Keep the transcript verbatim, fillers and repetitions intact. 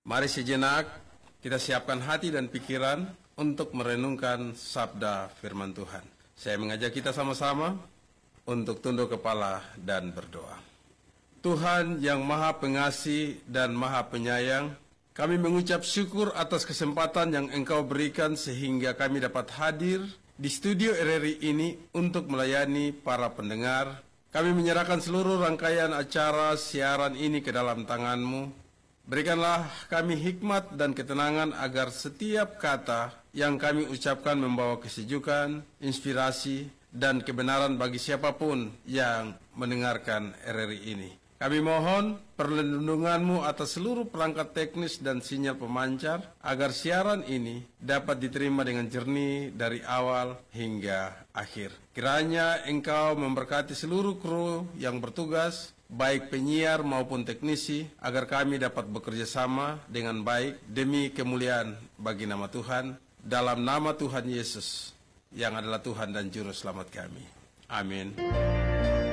Mari sejenak kita siapkan hati dan pikiran untuk merenungkan sabda firman Tuhan. Saya mengajak kita sama-sama untuk tunduk kepala dan berdoa. Tuhan yang Maha Pengasih dan Maha Penyayang, kami mengucap syukur atas kesempatan yang Engkau berikan sehingga kami dapat hadir di studio R R I ini untuk melayani para pendengar. Kami menyerahkan seluruh rangkaian acara siaran ini ke dalam tangan-Mu. Berikanlah kami hikmat dan ketenangan agar setiap kata yang kami ucapkan membawa kesejukan, inspirasi, dan kebenaran bagi siapapun yang mendengarkan R R I ini. Kami mohon perlindungan-Mu atas seluruh perangkat teknis dan sinyal pemancar agar siaran ini dapat diterima dengan jernih dari awal hingga akhir. Kiranya Engkau memberkati seluruh kru yang bertugas, baik penyiar maupun teknisi, agar kami dapat bekerja sama dengan baik demi kemuliaan bagi nama Tuhan, dalam nama Tuhan Yesus yang adalah Tuhan dan Juru Selamat kami. Amin.